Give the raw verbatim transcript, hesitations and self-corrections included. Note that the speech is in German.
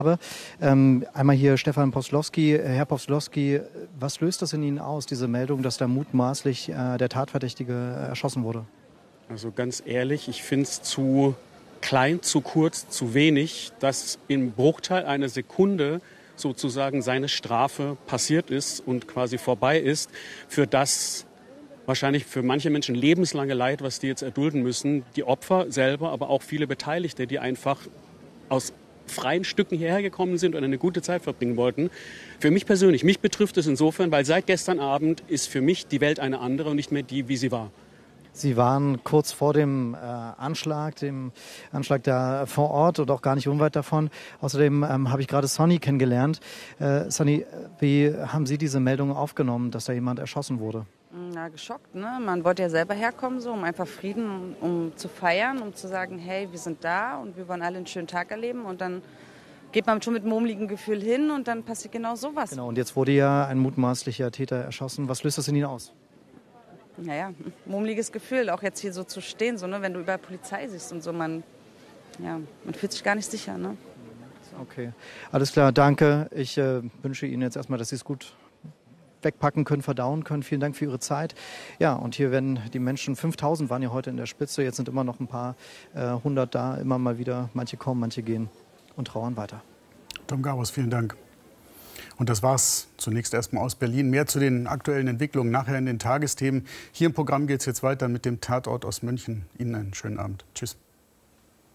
Ähm, einmal hier Stefan Postlowski. Herr Postlowski, was löst das in Ihnen aus, diese Meldung, dass da mutmaßlich äh, der Tatverdächtige erschossen wurde? Also ganz ehrlich, ich finde es zu klein, zu kurz, zu wenig, dass im Bruchteil einer Sekunde sozusagen seine Strafe passiert ist und quasi vorbei ist, für das wahrscheinlich für manche Menschen lebenslange Leid, was die jetzt erdulden müssen, die Opfer selber, aber auch viele Beteiligte, die einfach aus freien Stücken hierher gekommen sind und eine gute Zeit verbringen wollten. Für mich persönlich, mich betrifft es insofern, weil seit gestern Abend ist für mich die Welt eine andere und nicht mehr die, wie sie war. Sie waren kurz vor dem äh, Anschlag, dem Anschlag da vor Ort und auch gar nicht unweit davon. Außerdem ähm, habe ich gerade Sonny kennengelernt. Äh, Sonny, wie haben Sie diese Meldung aufgenommen, dass da jemand erschossen wurde? Na, geschockt, ne? Man wollte ja selber herkommen, so, um einfach Frieden, um, um zu feiern, um zu sagen, hey, wir sind da und wir wollen alle einen schönen Tag erleben. Und dann geht man schon mit murmeligem Gefühl hin und dann passiert genau sowas. Genau, und jetzt wurde ja ein mutmaßlicher Täter erschossen. Was löst das in Ihnen aus? Naja, mummeliges Gefühl, auch jetzt hier so zu stehen, so, ne, wenn du überall Polizei siehst und so, man, ja, man fühlt sich gar nicht sicher. Ne? So. Okay, alles klar, danke. Ich äh, wünsche Ihnen jetzt erstmal, dass Sie es gut wegpacken können, verdauen können. Vielen Dank für Ihre Zeit. Ja, und hier werden die Menschen, fünftausend waren ja heute in der Spitze, jetzt sind immer noch ein paar äh, hundert da, immer mal wieder, manche kommen, manche gehen und trauern weiter. Tom Garbus, vielen Dank. Und das war's zunächst erstmal aus Berlin. Mehr zu den aktuellen Entwicklungen nachher in den Tagesthemen. Hier im Programm geht es jetzt weiter mit dem Tatort aus München. Ihnen einen schönen Abend. Tschüss.